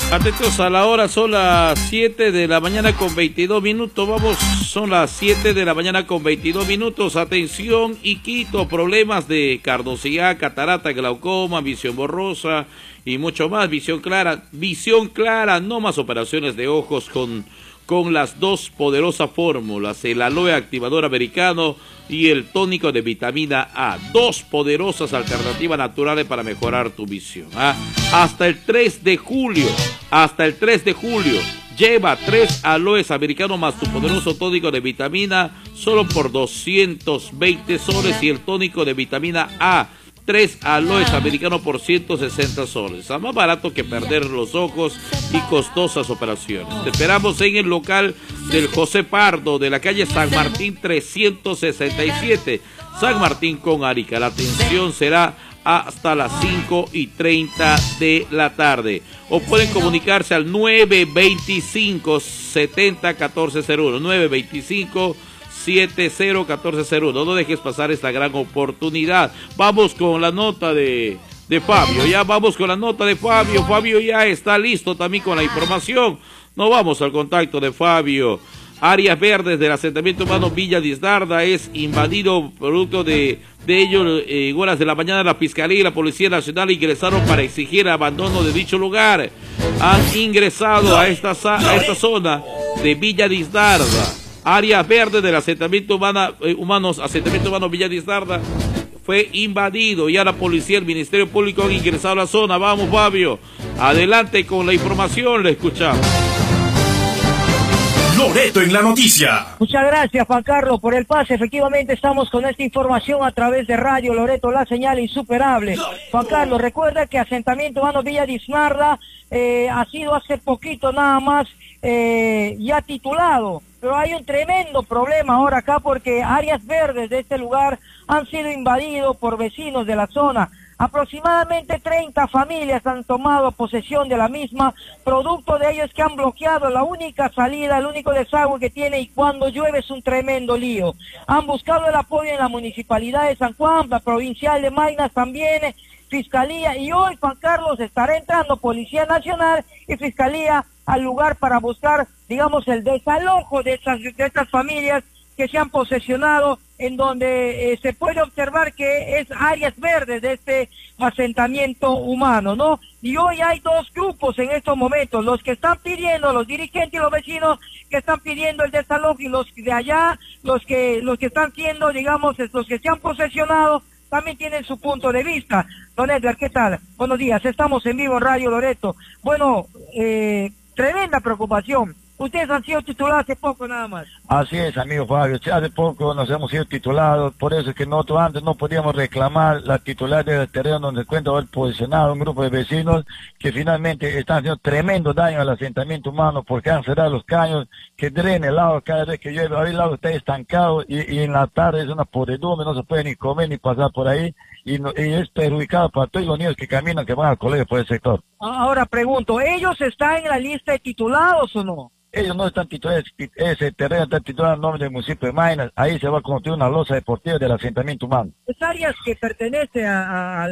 Atentos a la hora, son las 7 de la mañana con 22 minutos. Vamos, son las 7 de la mañana con 22 minutos. Atención, Iquito, problemas de carnosidad, catarata, glaucoma, visión borrosa y mucho más. Visión clara, no más operaciones de ojos con las dos poderosas fórmulas, el aloe activador americano y el tónico de vitamina A. Dos poderosas alternativas naturales para mejorar tu visión. Hasta el 3 de julio, lleva 3 aloes americanos más tu poderoso tónico de vitamina solo por 220 soles y el tónico de vitamina A. 3 aloes americanos por 160 soles. Está más barato que perder los ojos y costosas operaciones. Te esperamos en el local del José Pardo de la calle San Martín 367. San Martín con Arica. La atención será hasta las 5:30 de la tarde. O pueden comunicarse al 925-70-1401. 925-70-1401. No dejes pasar esta gran oportunidad. Vamos con la nota de Fabio. Ya vamos con la nota de Fabio. Fabio ya está listo también con la información. Nos vamos al contacto de Fabio. Áreas verdes del asentamiento humano Villa Disnarda es invadido producto de ello. En horas de la mañana la Fiscalía y la Policía Nacional ingresaron para exigir el abandono de dicho lugar. Han ingresado a esta zona de Villa Disnarda. Áreas verdes del asentamiento humano Villa Disnarda fue invadido. Ya la policía y el Ministerio Público han ingresado a la zona. Vamos, Fabio, adelante con la información, le escuchamos. Loreto en la noticia. Muchas gracias, Juan Carlos, por el pase. Efectivamente estamos con esta información a través de Radio Loreto, la señal insuperable. Juan Carlos, recuerda que asentamiento humano Villa Disnarda ha sido hace poquito nada más ya titulado. Pero hay un tremendo problema ahora acá porque áreas verdes de este lugar han sido invadidos por vecinos de la zona. Aproximadamente 30 familias han tomado posesión de la misma, producto de ello es que han bloqueado la única salida, el único desagüe que tiene, y cuando llueve es un tremendo lío. Han buscado el apoyo en la Municipalidad de San Juan, la Provincial de Maynas también, Fiscalía, y hoy, Juan Carlos, estará entrando Policía Nacional y Fiscalía al lugar para buscar, digamos, el desalojo de estas familias que se han posesionado, en donde se puede observar que es áreas verdes de este asentamiento humano, ¿no? Y hoy hay dos grupos en estos momentos, los que están pidiendo, los dirigentes y los vecinos que están pidiendo el desalojo, y los de allá, los que están siendo, digamos, los que se han posesionado, también tienen su punto de vista. Don Edgar, ¿qué tal? Buenos días, estamos en vivo en Radio Loreto. Bueno, tremenda preocupación. Ustedes han sido titulados hace poco nada más. Así es, amigo Fabio. Hace poco nos hemos sido titulados, por eso es que nosotros antes no podíamos reclamar la titular del terreno donde cuenta haber posicionado un grupo de vecinos que finalmente están haciendo tremendo daño al asentamiento humano porque han cerrado los caños que drenan el agua cada vez que llueve. Ahora el agua está estancado y en la tarde es una podredumbre, no se puede ni comer ni pasar por ahí. Y es perjudicado para todos los niños que caminan, que van al colegio por el sector. Ahora pregunto, ¿ellos están en la lista de titulados o no? Ellos no están titulados, ese terreno está titulado en nombre del municipio de Maynas. Ahí se va a construir una losa deportiva del asentamiento humano. Es áreas que pertenece a